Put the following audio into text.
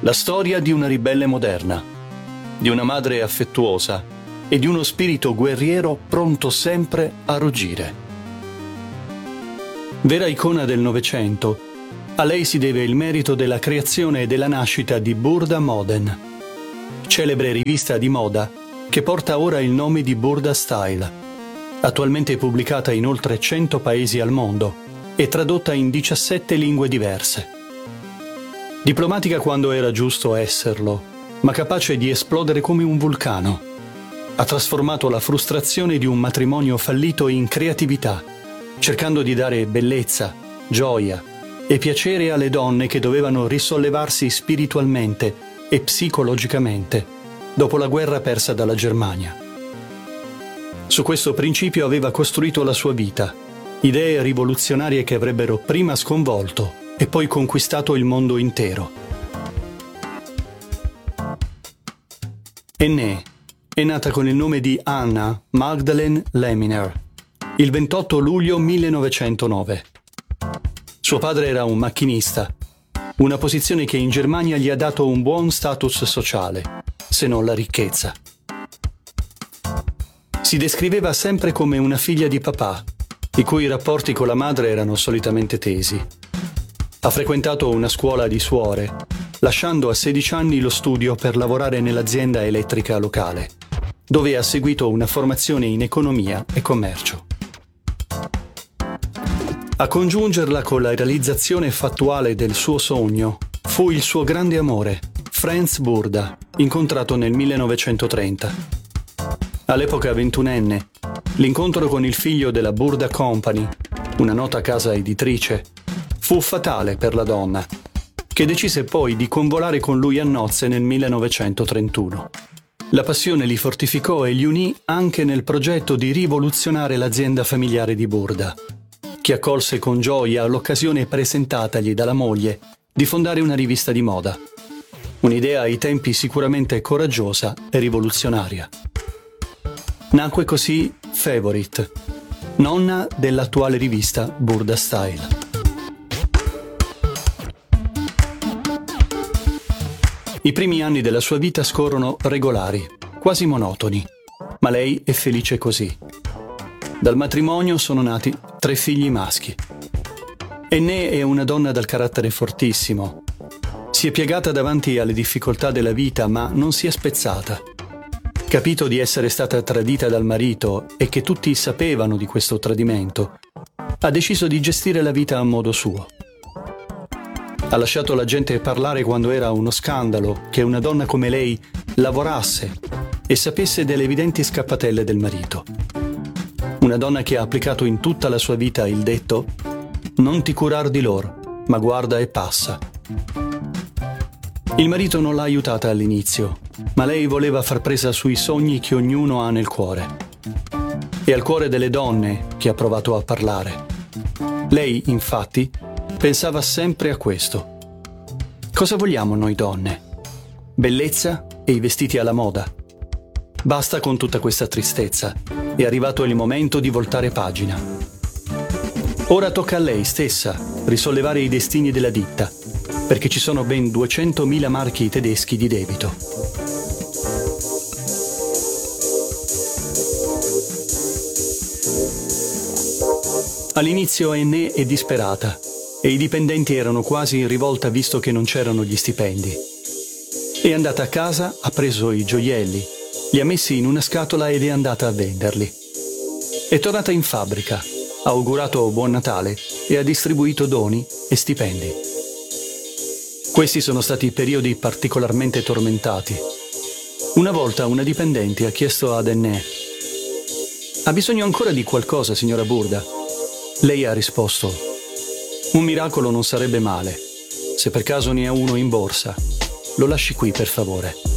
La storia di una ribelle moderna, di una madre affettuosa e di uno spirito guerriero pronto sempre a ruggire. Vera icona del Novecento, a lei si deve il merito della creazione e della nascita di Burda Moden, celebre rivista di moda che porta ora il nome di Burda Style, attualmente pubblicata in oltre 100 paesi al mondo e tradotta in 17 lingue diverse. Diplomatica quando era giusto esserlo, ma capace di esplodere come un vulcano, ha trasformato la frustrazione di un matrimonio fallito in creatività, cercando di dare bellezza, gioia e piacere alle donne che dovevano risollevarsi spiritualmente e psicologicamente dopo la guerra persa dalla Germania. Su questo principio aveva costruito la sua vita, idee rivoluzionarie che avrebbero prima sconvolto e poi conquistato il mondo intero. Aînée è nata con il nome di Anna Magdalene Leminer il 28 luglio 1909. Suo padre era un macchinista, una posizione che in Germania gli ha dato un buon status sociale, se non la ricchezza. Si descriveva sempre come una figlia di papà, i cui rapporti con la madre erano solitamente tesi. Ha frequentato una scuola di suore, lasciando a 16 anni lo studio per lavorare nell'azienda elettrica locale, dove ha seguito una formazione in economia e commercio. A congiungerla con la realizzazione fattuale del suo sogno fu il suo grande amore, Franz Burda, incontrato nel 1930. All'epoca 21enne, l'incontro con il figlio della Burda Company, una nota casa editrice, fu fatale per la donna, che decise poi di convolare con lui a nozze nel 1931. La passione li fortificò e li unì anche nel progetto di rivoluzionare l'azienda familiare di Burda, che accolse con gioia l'occasione presentatagli dalla moglie di fondare una rivista di moda. Un'idea ai tempi sicuramente coraggiosa e rivoluzionaria. Nacque così Favorite, nonna dell'attuale rivista Burda Style. I primi anni della sua vita scorrono regolari, quasi monotoni, ma lei è felice così. Dal matrimonio sono nati 3 figli maschi. Aînée è una donna dal carattere fortissimo. Si è piegata davanti alle difficoltà della vita, ma non si è spezzata. Capito di essere stata tradita dal marito e che tutti sapevano di questo tradimento, ha deciso di gestire la vita a modo suo. Ha lasciato la gente parlare quando era uno scandalo che una donna come lei lavorasse e sapesse delle evidenti scappatelle del marito. Una donna che ha applicato in tutta la sua vita il detto «Non ti curar di loro, ma guarda e passa». Il marito non l'ha aiutata all'inizio, ma lei voleva far presa sui sogni che ognuno ha nel cuore. È al cuore delle donne che ha provato a parlare. Lei, infatti, pensava sempre a questo. Cosa vogliamo noi donne? Bellezza e i vestiti alla moda. Basta con tutta questa tristezza. È arrivato il momento di voltare pagina. Ora tocca a lei stessa risollevare i destini della ditta, perché ci sono ben 200.000 marchi tedeschi di debito. All'inizio Aînée è disperata e i dipendenti erano quasi in rivolta visto che non c'erano gli stipendi. È andata a casa, ha preso i gioielli, li ha messi in una scatola ed è andata a venderli. È tornata in fabbrica, ha augurato buon Natale e ha distribuito doni e stipendi. Questi sono stati periodi particolarmente tormentati. Una volta una dipendente ha chiesto ad Aînée: «Ha bisogno ancora di qualcosa, signora Burda?» Lei ha risposto: «Un miracolo non sarebbe male. Se per caso ne ha uno in borsa, lo lasci qui per favore».